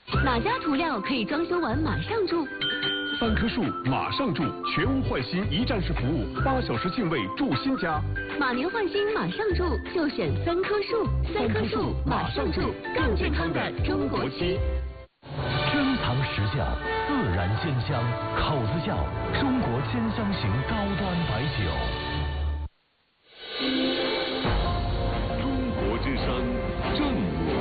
哪家涂料可以装修完马上住 3棵树马上住，全屋换新一站式服务，8小时净位住新家。 马年换新马上住，就选3棵树，3棵树马上住，更健康的中国区。 珍藏实窖，自然鲜香，口子窖，中国鲜香型高端白酒。 中国之声正午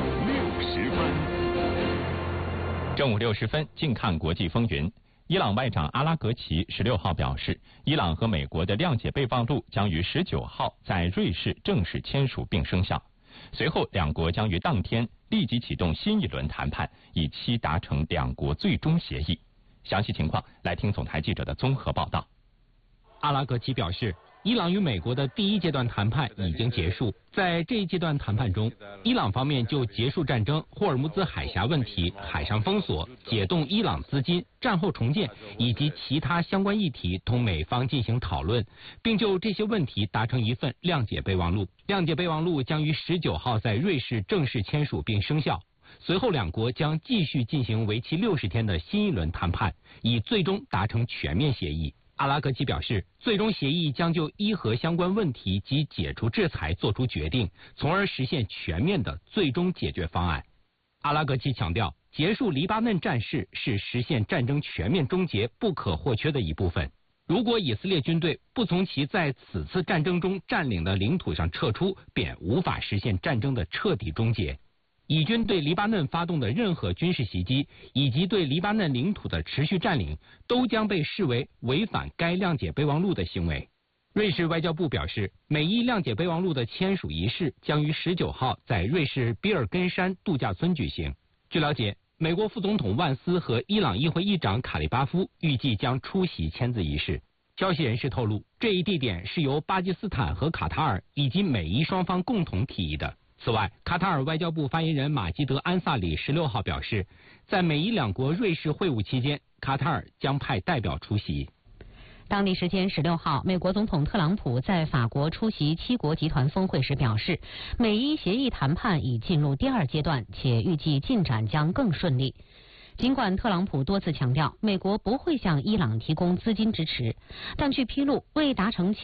60分。 正午60分，静看国际风云。伊朗外长阿拉格齐16号表示，伊朗和美国的谅解备忘录将于19号在瑞士正式签署并生效。随后，两国将于当天立即启动新一轮谈判，以期达成两国最终协议。详细情况，来听总台记者的综合报道。 阿拉格齐表示，伊朗与美国的第一阶段谈判已经结束。在这一阶段谈判中，伊朗方面就结束战争、霍尔木兹海峡问题、海上封锁、解冻伊朗资金、战后重建以及其他相关议题同美方进行讨论，并就这些问题达成一份谅解备忘录。谅解备忘录将于19号在瑞士正式签署并生效。随后，两国将继续进行为期60天的新一轮谈判，以最终达成全面协议。阿拉格齐表示，最终协议将就伊核相关问题及解除制裁作出决定，从而实现全面的最终解决方案。阿拉格齐强调，结束黎巴嫩战事是实现战争全面终结不可或缺的一部分。如果以色列军队不从其在此次战争中占领的领土上撤出，便无法实现战争的彻底终结。以军对黎巴嫩发动的任何军事袭击，以及对黎巴嫩领土的持续占领，都将被视为违反该谅解备忘录的行为。瑞士外交部表示，美伊谅解备忘录的签署仪式将于19号在瑞士比尔根山度假村举行。据了解，美国副总统万斯和伊朗议会议长卡利巴夫预计将出席签字仪式。消息人士透露，这一地点是由巴基斯坦和卡塔尔以及美伊双方共同提议的。此外，卡塔尔外交部发言人马基德·安萨里16号表示，在美伊两国瑞士会晤期间，卡塔尔将派代表出席。 当地时间16号，美国总统特朗普在法国出席7国集团峰会时表示，美伊协议谈判已进入第2阶段，且预计进展将更顺利。尽管特朗普多次强调美国不会向伊朗提供资金支持，但据披露，为达成